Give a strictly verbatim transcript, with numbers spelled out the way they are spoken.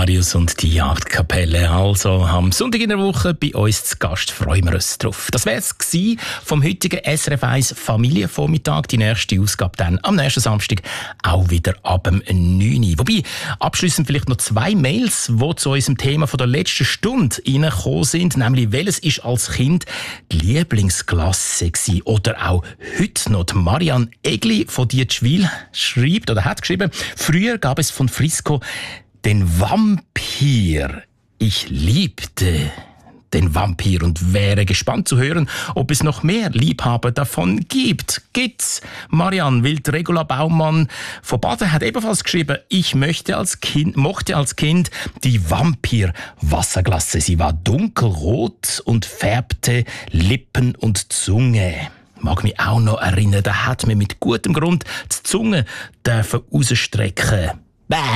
Stradivarius und die Jagdkapelle. Also am Sonntag in der Woche bei uns zu Gast, freuen wir uns drauf. Das wäre es vom heutigen S R F eins Familienvormittag. Die nächste Ausgabe dann am nächsten Samstag auch wieder ab dem neun Uhr. Wobei, abschliessend vielleicht noch zwei Mails, die zu unserem Thema von der letzten Stunde reingekommen sind. Nämlich, welches ist als Kind die Lieblingsklasse gewesen? Oder auch heute noch. Die Marianne Egli von Dietschwil schreibt oder hat geschrieben, früher gab es von Frisco den Vampir. Ich liebte den Vampir und wäre gespannt zu hören, ob es noch mehr Liebhaber davon gibt. Gibt's? Marianne Wild, Regula Baumann von Baden hat ebenfalls geschrieben, ich möchte als Kind, mochte als Kind die Vampir-Wasserglasse. Sie war dunkelrot und färbte Lippen und Zunge. Mag mich auch noch erinnern, da hat mir mit gutem Grund die Zunge rausstrecken. Bäh!